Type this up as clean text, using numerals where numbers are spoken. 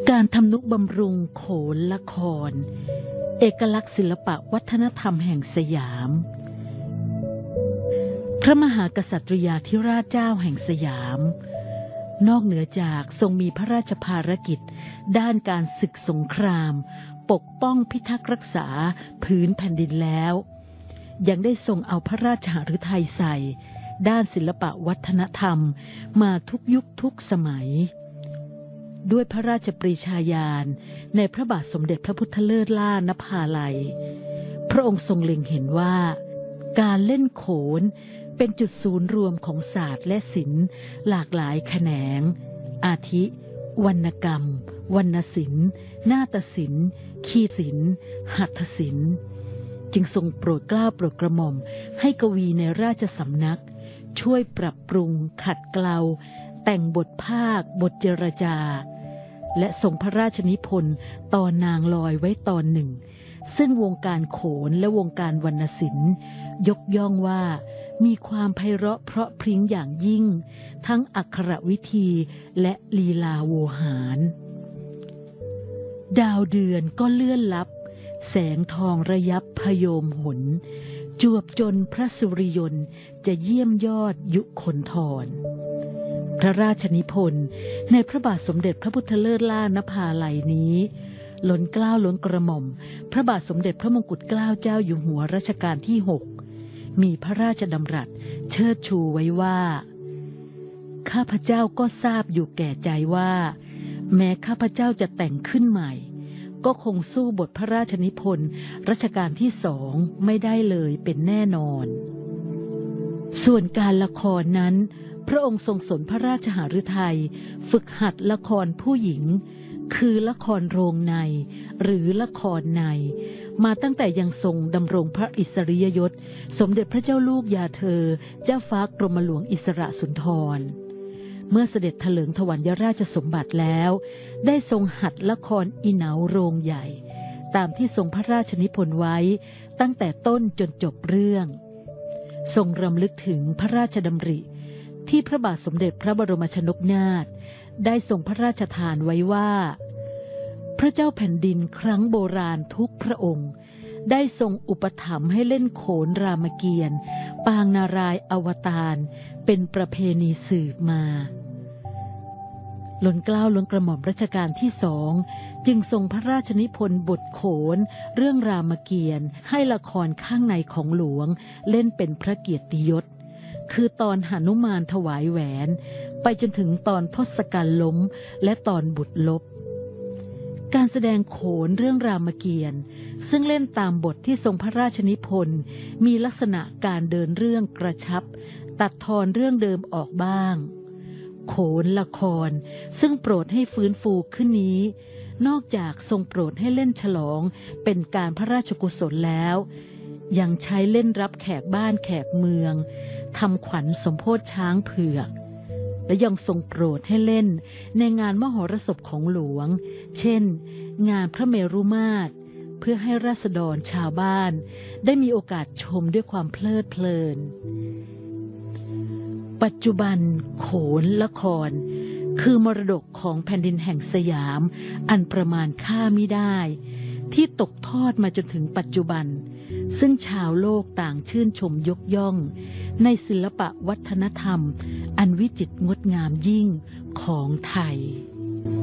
การทำนุบำรุงโขนละครเอกลักษณ์ศิลปะวัฒนธรรมแห่งสยามพระมหากษัตริยาธิราชเจ้าแห่งสยามนอกเหนือจากทรงมีพระราชภารกิจด้านการศึกสงครามปกป้องพิทักษ์รักษาพื้นแผ่นดินแล้วยังได้ทรงเอาพระราชหฤทัยใส่ด้านศิลปะวัฒนธรรมมาทุกยุคทุกสมัยด้วยพระราชปรีชาญาณในพระบาทสมเด็จพระพุทธเลิศล่านภาลัยพระองค์ทรงเล็งเห็นว่าการเล่นโขนเป็นจุดศูนย์รวมของศาสตร์และศิลป์หลากหลายแขนงอาทิวรรณกรรมวรรณศิลป์นาฏศิลป์ขีดศิลป์หัตถศิลป์จึงทรงโปรดเกล้าโปรดกระหม่อมให้กวีในราชสำนักช่วยปรับปรุงขัดเกลาแต่งบทภาคบทเจรจาและทรงพระราชนิพนธ์ตอนนางลอยไว้ตอนหนึ่งซึ่งวงการโขนและวงการวรรณศิลป์ยกย่องว่ามีความไพเราะเพราะพริ้งอย่างยิ่งทั้งอักขรวิธีและลีลาโวหารดาวเดือนก็เลื่อนลับแสงทองระยับพโยมหนจวบจนพระสุริยนต์จะเยี่ยมยอดยุคลธรพระราชนิพนธ์ในพระบาทสมเด็จพระพุทธเลิศล่านภาลัยนี้ล้นเกล้าล้นกระหม่อมพระบาทสมเด็จพระมงกุฎเกล้าเจ้าอยู่หัวรัชกาลที่6มีพระราชดำรัสเชิดชูไว้ว่าข้าพเจ้าก็ทราบอยู่แก่ใจว่าแม้ข้าพเจ้าจะแต่งขึ้นใหม่ก็คงสู้บทพระราชนิพนธ์รัชกาลที่2ไม่ได้เลยเป็นแน่นอนส่วนการละครนั้นพระองค์ทรงสนพระราชหฤทัยฝึกหัดละครผู้หญิงคือละครโรงในหรือละครในมาตั้งแต่ยังทรงดำรงพระอิสริยยศสมเด็จพระเจ้าลูกยาเธอเจ้าฟ้ากรมหลวงอิสระสุนทรเมื่อเสด็จถลิงถวัลยราชสมบัติแล้วได้ทรงหัดละครอีเหนาโรงใหญ่ตามที่ทรงพระราชนิพนธ์ไว้ตั้งแต่ต้นจนจบเรื่องทรงรำลึกถึงพระราชดำริที่พระบาทสมเด็จพระบรมชนกนาถได้ทรงพระราชทานไว้ว่าพระเจ้าแผ่นดินครั้งโบราณทุกพระองค์ได้ทรงอุปถัมภ์ให้เล่นโขนรามเกียรติ์ปางนารายณ์อวตารเป็นประเพณีสืบมาล้นเกล้าล้นกระหม่อมรัชกาลที่2จึงทรงพระราชนิพนธ์บทโขนเรื่องรามเกียรติ์ให้ละครข้างในของหลวงเล่นเป็นพระเกียรติยศคือตอนหนุมานถวายแหวนไปจนถึงตอนทศกัณฐ์ล้มและตอนบุตรลบการแสดงโขนเรื่องรามเกียรติ์ซึ่งเล่นตามบทที่ทรงพระราชนิพนธ์มีลักษณะการเดินเรื่องกระชับตัดทอนเรื่องเดิมออกบ้างโขนละครซึ่งโปรดให้ฟื้นฟูขึ้นนี้นอกจากทรงโปรดให้เล่นฉลองเป็นการพระราชกุศลแล้วยังใช้เล่นรับแขกบ้านแขกเมืองทำขวัญสมโภชช้างเผือกและยังทรงโปรดให้เล่นในงานมหรสพของหลวงเช่นงานพระเมรุมาตรเพื่อให้ราษฎรชาวบ้านได้มีโอกาสชมด้วยความเพลิดเพลินปัจจุบันโขนละครคือมรดกของแผ่นดินแห่งสยามอันประมาณค่ามิได้ที่ตกทอดมาจนถึงปัจจุบันซึ่งชาวโลกต่างชื่นชมยกย่องในศิลปะวัฒนธรรมอันวิจิตรงดงามยิ่งของไทย